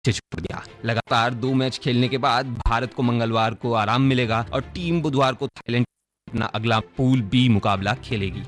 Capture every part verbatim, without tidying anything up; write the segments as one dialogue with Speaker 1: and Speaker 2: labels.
Speaker 1: पीछे छूट गया। लगातार दो मैच खेलने के बाद भारत को मंगलवार को आराम मिलेगा और टीम बुधवार को थाईलैंड अपना अगला पूल बी मुकाबला खेलेगी।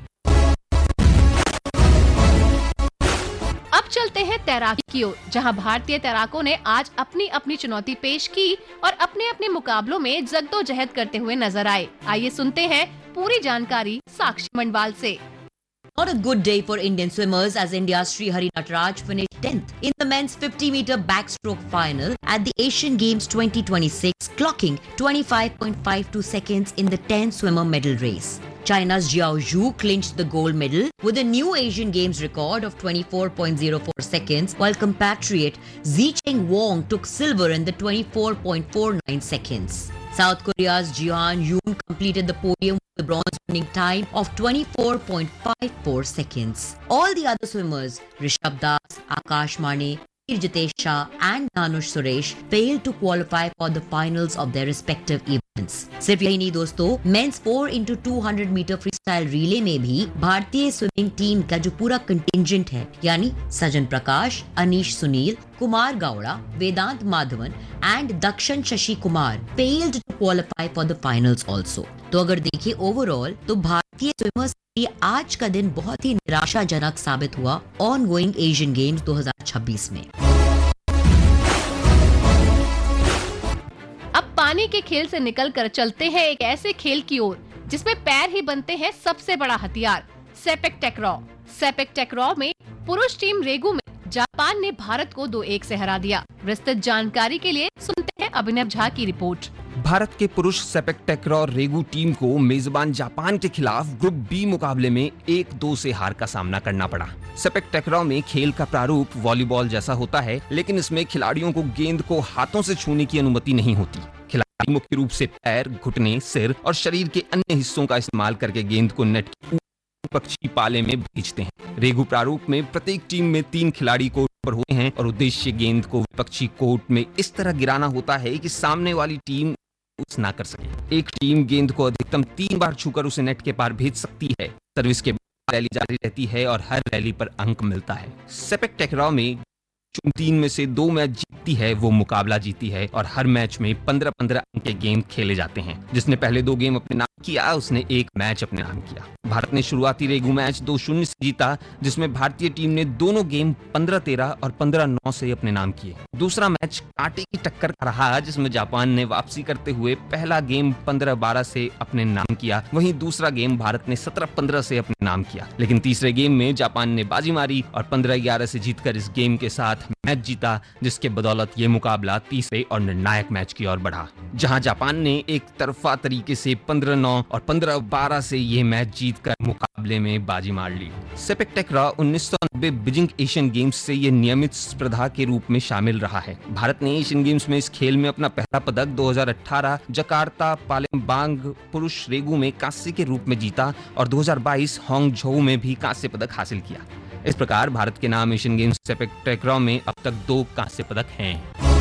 Speaker 2: अब चलते हैं तैराकी की ओर, जहां भारतीय तैराकों ने आज अपनी अपनी चुनौती पेश की और अपने अपने मुकाबलों में जद्दोजहद करते हुए नजर आए। आइए सुनते हैं पूरी जानकारी साक्षी मंडवाल से।
Speaker 3: Not a good day for Indian swimmers as India's Srihari Nataraj finished tenth in the men's fifty meter backstroke final at the Asian Games twenty twenty-six, clocking twenty-five point five two seconds in the ten swimmer medal race. China's Jiao Zhu clinched the gold medal with a new Asian Games record of twenty-four point zero four seconds, while compatriot Zicheng Wong took silver in the twenty-four point four nine seconds. South Korea's Jihan Yoon completed the podium with the bronze winning time of twenty-four point five four seconds. All the other swimmers, Rishabh Das, Akash Mane, Jitesh Shah and Dhanush Suresh failed to qualify for the finals of their respective events. सिर्फ यही नहीं दोस्तों, mains four into two hundred metre free style relay में भी भारतीय swimming team का जो पूरा कंटिंजेंट है, यानी सजन प्रकाश, अनीश सुनील, कुमार गौड़ा, वेदांत Madhavan and दक्षण Shashi Kumar failed to qualify for the finals also. तो अगर देखिए ओवरऑल तो भारतीय स्विमर्स के लिए आज का दिन बहुत ही निराशाजनक साबित हुआ ऑन गोइंग एशियन गेम्स दो हज़ार छब्बीस में।
Speaker 2: अब पानी के खेल से निकलकर चलते हैं एक ऐसे खेल की ओर जिसमें पैर ही बनते हैं सबसे बड़ा हथियार, सेपेक टैक्राव। सेपेक टैक्राव में पुरुष टीम रेगू में जापान ने भारत को दो एक से हरा दिया। विस्तृत जानकारी के लिए सुनते हैं अभिनव झा की रिपोर्ट।
Speaker 1: भारत के पुरुष सेपेक टैक्राव रेगू टीम को मेजबान जापान के खिलाफ ग्रुप बी मुकाबले में एक दो से हार का सामना करना पड़ा। सेपेक टैक्राव में खेल का प्रारूप वॉलीबॉल जैसा होता है, लेकिन इसमें खिलाड़ियों को गेंद को हाथों से छूने की अनुमति नहीं होती। खिलाड़ी मुख्य रूप से पैर, घुटने, सिर और शरीर के अन्य हिस्सों का इस्तेमाल करके गेंद को नेट के पक्षी पाले में भेजते हैं। रेगू प्रारूप में प्रत्येक टीम में तीन खिलाड़ी कोर्ट पर होते हैं और उद्देश्य गेंद को विपक्षी कोर्ट में इस तरह गिराना होता है कि सामने वाली टीम उस ना कर सके। एक टीम गेंद को अधिकतम तीन बार छूकर उसे नेट के पार भेज सकती है। सर्विस के बाद रैली जारी रहती है और हर रैली पर अंक मिलता है। सेपेक टैक्राव में जो तीन में से दो मैच जीतती है वो मुकाबला जीती है और हर मैच में पंद्रह पंद्रह अंक के गेम खेले जाते हैं। जिसने पहले दो गेम अपने नाम किया उसने एक मैच अपने नाम किया। भारत ने शुरुआती रेगू मैच दो शून्य से जीता, जिसमें भारतीय टीम ने दोनों गेम पंद्रह तेरह और पंद्रह नौ से अपने नाम किए। दूसरा मैच कांटे की टक्कर का रहा, जिसमें जापान ने वापसी करते हुए पहला गेम पंद्रह बारह से अपने नाम किया, वहीं दूसरा गेम भारत ने सत्रह पंद्रह से अपने नाम किया। लेकिन तीसरे गेम में जापान ने बाजी मारी और पंद्रह ग्यारह से जीतकर इस गेम के साथ मैच जीता, जिसके बदौलत ये मुकाबला तीसरे और निर्णायक मैच की ओर बढ़ा, जहां जापान ने एक तरफा तरीके से पंद्रह नौ और पंद्रह बारह से ये मैच जीतकर मुकाबले में बाजी मार ली। सेपेक टैक्राव उन्नीस सौ नब्बे बीजिंग एशियन गेम्स से ये नियमित स्पर्धा के रूप में शामिल रहा है। भारत ने एशियन गेम्स में इस खेल में अपना पहला पदक दो हज़ार अठारह जकार्ता पालेमबांग पुरुष रेगू में कांस्य के रूप में जीता और दो हज़ार बाईस हांगझोउ में भी कांस्य पदक हासिल किया। इस प्रकार भारत के नाम एशियन गेम्स सेपेक टैक्राव में अब तक दो कांस्य पदक हैं।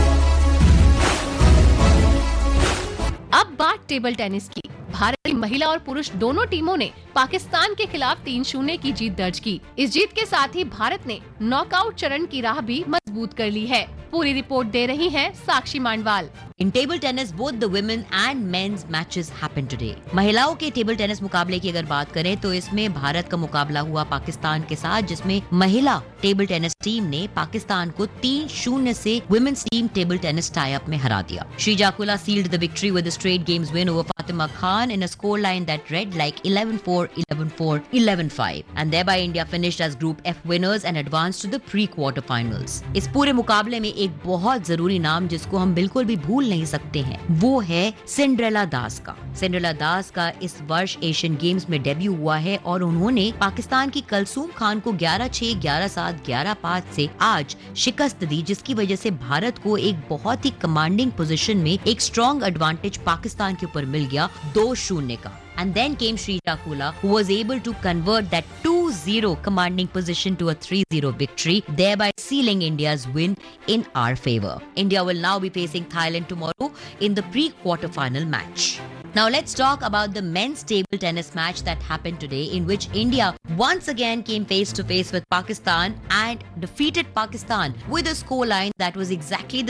Speaker 2: अब बात टेबल टेनिस की। भारत की महिला और पुरुष दोनों टीमों ने पाकिस्तान के खिलाफ तीन शून्य की जीत दर्ज की। इस जीत के साथ ही भारत ने नॉकआउट चरण की राह भी मजबूत कर ली है। पूरी रिपोर्ट दे रही हैं साक्षी मांडवाल।
Speaker 3: In table tennis, both the women and men's matches happened today. महिलाओं के टेबल टेनिस मुकाबले की अगर बात करें तो इसमें भारत का मुकाबला हुआ पाकिस्तान के साथ, जिसमें महिला टेबल टेनिस टीम ने पाकिस्तान को तीन शून्य से women's team table tennis tie up में हरा दिया। श्रीजाकुला sealed the victory with a straight games win over Fatima Khan in a scoreline that read like eleven four, eleven four, eleven five, and thereby India finished as Group F winners and advanced to the pre-quarter finals. इस पूरे मुकाबले में एक बहुत जरूरी नाम जिसको हम बिल्कुल भी भूल नहीं सकते हैं, वो है सिंड्रेला दास का। सिंड्रेला दास का इस वर्ष एशियन गेम्स में डेब्यू हुआ है और उन्होंने पाकिस्तान की कलसूम खान को ग्यारह छह, ग्यारह सात, ग्यारह पाँच से आज शिकस्त दी, जिसकी वजह से भारत को एक बहुत ही कमांडिंग पोजीशन में एक स्ट्रॉन्ग एडवांटेज पाकिस्तान के ऊपर मिल गया दो शून्य का। And then came Srijakula, who was able to convert that two zero commanding position to a three zero victory, thereby sealing India's win in our favor. India will now be facing Thailand tomorrow in the pre-quarter-final match. Now let's talk about the men's table tennis match that happened today, in which India once again came face to face with Pakistan and defeated Pakistan with a scoreline that was exactly the